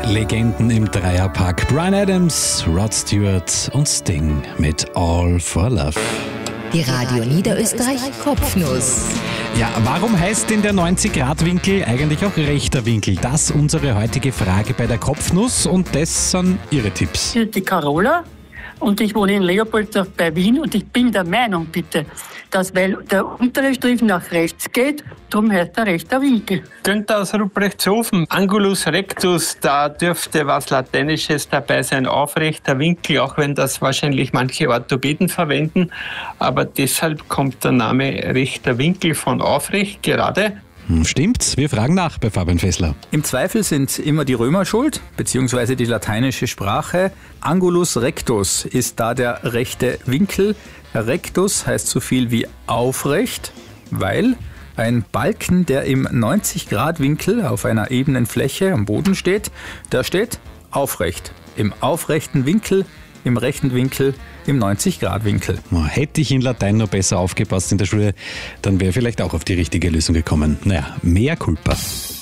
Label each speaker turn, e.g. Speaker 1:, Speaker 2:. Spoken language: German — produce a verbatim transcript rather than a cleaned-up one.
Speaker 1: Legenden im Dreierpack. Bryan Adams, Rod Stewart und Sting mit All for Love.
Speaker 2: Die Radio Niederösterreich Kopfnuss.
Speaker 1: Ja, warum heißt denn der neunzig-Grad-Winkel eigentlich auch rechter Winkel? Das ist unsere heutige Frage bei der Kopfnuss und das sind Ihre Tipps.
Speaker 3: Ich bin die Carola und ich wohne in Leopoldsdorf bei Wien und ich bin der Meinung, bitte, dass weil der untere Strich nach rechts geht, darum heißt der rechter Winkel.
Speaker 4: Günther aus Ruprechthofen, Angulus rectus, da dürfte was Lateinisches dabei sein, aufrechter Winkel, auch wenn das wahrscheinlich manche Orthopäden verwenden, aber deshalb kommt der Name rechter Winkel von aufrecht, gerade.
Speaker 1: Stimmt's? Wir fragen nach bei Fabian Fessler.
Speaker 5: Im Zweifel sind immer die Römer schuld, beziehungsweise die lateinische Sprache. Angulus rectus ist da der rechte Winkel. Rectus heißt so viel wie aufrecht, weil ein Balken, der im neunzig-Grad-Winkel auf einer ebenen Fläche am Boden steht, der steht aufrecht. Im aufrechten Winkel, im rechten Winkel, im neunzig-Grad-Winkel.
Speaker 1: Hätte ich in Latein noch besser aufgepasst in der Schule, dann wäre vielleicht auch auf die richtige Lösung gekommen. Naja, mea culpa.